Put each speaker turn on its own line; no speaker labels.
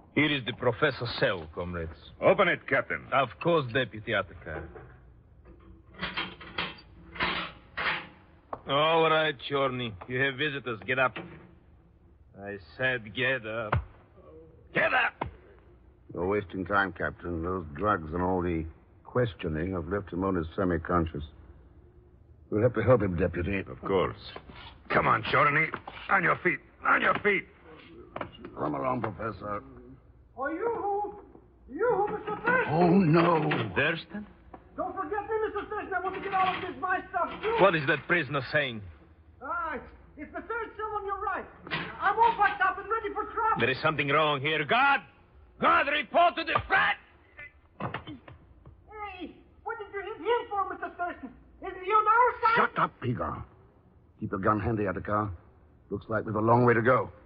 Here is the professor's cell, comrades.
Open it, Captain.
Of course, Deputy Attica. All right, Chorny. You have visitors. Get up. I said get up. Get up!
You're wasting time, Captain. Those drugs and all the questioning have left him only semi-conscious. We'll have to help him, Deputy.
Of course. Come on, Chorny. On your feet. On your feet.
Come along, Professor.
Are you who, Mr. Thurston?
Oh, no.
Thurston?
Don't forget me, Mr. Thurston. I want to get all of this my stuff, too.
What is that prisoner saying?
It's the third cell on your right. I'm all packed up and ready for trouble.
There is something wrong here. Guard! Guard, report to the front!
Hey, what did you hit him for, Mr. Thurston? Is he on our side?
Shut up, Pigar. Keep your gun handy, Attica. Looks like we've a long way to go.